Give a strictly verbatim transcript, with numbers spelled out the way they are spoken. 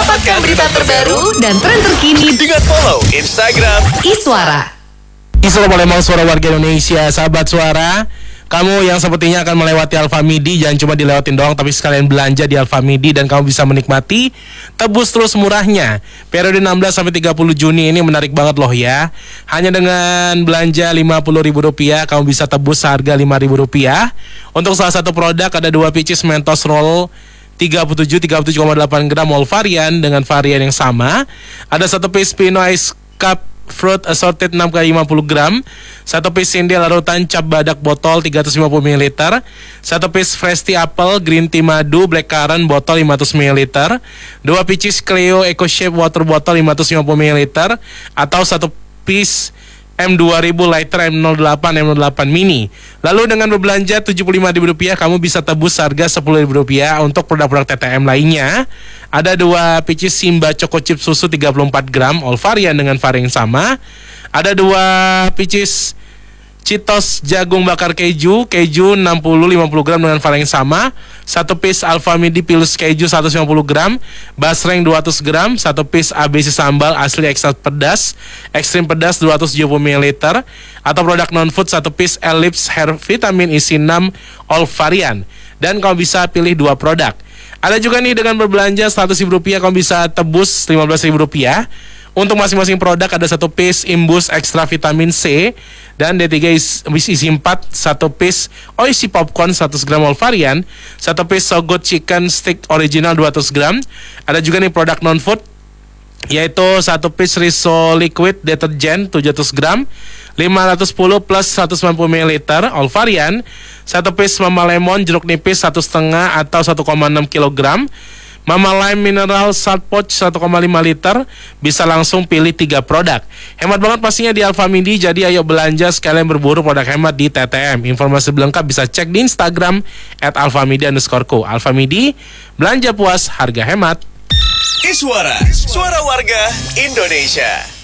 Dapatkan berita terbaru dan tren terkini dengan follow Instagram Iswara. Iswara Palembang, suara warga Indonesia. Sahabat Suara, kamu yang sepertinya akan melewati Alfamidi, jangan cuma dilewatin doang, tapi sekalian belanja di Alfamidi dan kamu bisa menikmati tebus terus murahnya. Periode enam belas sampai tiga puluh Juni ini menarik banget loh ya. Hanya dengan belanja lima puluh ribu rupiah kamu bisa tebus seharga lima ribu rupiah. Untuk salah satu produk ada dua pieces Mentos Roll tiga puluh tujuh tiga puluh tujuh koma delapan gram all varian dengan varian yang sama. Ada satu piece Pino Ice Cup Fruit Assorted enam kali lima puluh gram, satu piece Sindel Larutan Cap Badak botol tiga ratus lima puluh mililiter, satu piece Fresh Tea Apple Green Tea Madu Blackcurrant botol lima ratus mililiter, dua pieces Cleo Eco Shape Water botol lima ratus lima puluh mililiter, atau satu piece M dua ribu Lighter M nol delapan M nol delapan Mini. Lalu dengan berbelanja tujuh puluh lima ribu rupiah kamu bisa tebus harga sepuluh ribu rupiah untuk produk-produk T T M lainnya. Ada dua pieces Simba Choco Chip Susu tiga puluh empat gram all varian dengan varian yang sama. Ada dua pieces Cheetos Jagung Bakar Keju Keju enam puluh lima puluh gram dengan varian yang sama. Satu piece Alfamidi Pilus Keju seratus lima puluh gram, Basreng dua ratus gram, satu piece A B C Sambal asli ekstra pedas Ekstrim pedas dua ratus tujuh puluh mililiter, atau produk non-food satu piece Ellipse Hair Vitamin isi enam all varian. Dan kamu bisa pilih dua produk. Ada juga nih dengan berbelanja seratus ribu rupiah kamu bisa tebus lima belas ribu rupiah. Untuk masing-masing produk ada satu piece Imbus Extra Vitamin C dan D tiga isi, isi empat, satu piece Oishi Popcorn seratus gram all varian, satu piece So Good Chicken Stick Original dua ratus gram. Ada juga nih produk non-food yaitu satu piece Riso Liquid Detergent tujuh ratus gram, lima ratus sepuluh plus seratus sembilan puluh mililiter all varian, satu piece Mama Lemon jeruk nipis satu koma lima atau satu koma enam kilogram, Mama Lime Mineral Salt Pouch satu koma lima liter. Bisa langsung pilih tiga produk. Hemat banget pastinya di Alfamidi. Jadi ayo belanja sekalian berburu produk hemat di T T M. Informasi lengkap bisa cek di Instagram at alfamidi underscore co. Alfamidi, belanja puas, harga hemat. Iswara, suara warga Indonesia.